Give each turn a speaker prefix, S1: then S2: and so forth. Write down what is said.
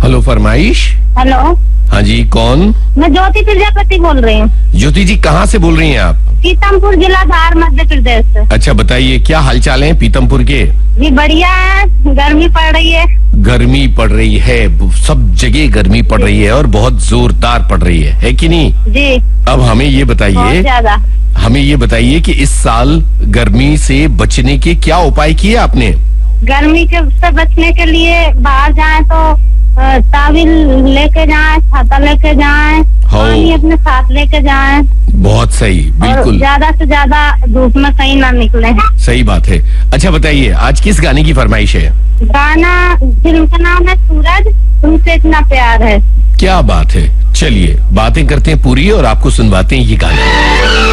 S1: Hello फरमाइश।
S2: Hello,
S1: हाँ जी, कौन?
S2: मैं ज्योति प्रजापति बोल रही हूँ।
S1: ज्योति जी, कहाँ से बोल रही हैं आप?
S2: पीतमपुर जिला धार, मध्य प्रदेश से।
S1: अच्छा, बताइए क्या हालचाल है पीतमपुर के?
S2: जी बढ़िया है, गर्मी पड़ रही है।
S1: गर्मी पड़ रही है, सब जगह गर्मी पड़ रही है और बहुत जोरदार पड़ रही है कि नहीं?
S2: जी।
S1: अब हमें ये
S2: बहुत
S1: बताइए,
S2: ज्यादा।
S1: हमें ये बताइए कि इस साल गर्मी से बचने के क्या उपाय किए आपने?
S2: गर्मी के से बचने के लिए बाहर जाएं तो तावील लेके जाएं, छाता लेके जाएं, पानी अपने साथ लेके जाएं।
S1: बहुत सही,
S2: और
S1: बिल्कुल
S2: ज्यादा से ज्यादा धूप में कहीं ना निकले।
S1: सही बात है। अच्छा बताइए, आज किस गाने की फरमाइश है?
S2: गाना, फिल्म का नाम है सूरज, तुमसे इतना प्यार है।
S1: क्या बात है, चलिए बातें करते हैं पूरी और आपको सुनवाते हैं ये गाना।